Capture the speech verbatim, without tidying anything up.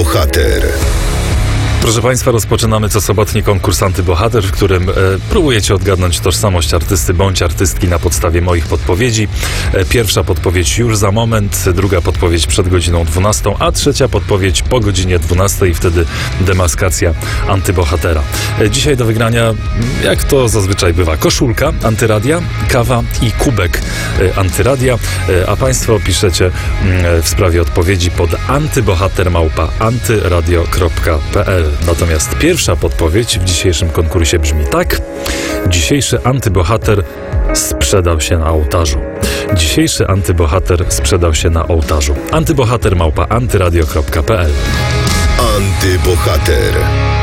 Bohater. Proszę Państwa, rozpoczynamy co sobotni konkurs Antybohater, w którym e, próbujecie odgadnąć tożsamość artysty bądź artystki na podstawie moich podpowiedzi. E, pierwsza podpowiedź już za moment, druga podpowiedź przed godziną dwunastą, a trzecia podpowiedź po godzinie dwunastej i wtedy demaskacja Antybohatera. E, dzisiaj do wygrania, jak to zazwyczaj bywa, koszulka Antyradia, kawa i kubek e, Antyradia, e, a Państwo piszecie e, w sprawie odpowiedzi pod antybohater małpa antyradio kropka p l. Natomiast pierwsza podpowiedź w dzisiejszym konkursie brzmi tak. Dzisiejszy antybohater sprzedał się na ołtarzu. Dzisiejszy antybohater sprzedał się na ołtarzu. Antybohater małpa antyradio kropka p l. Antybohater.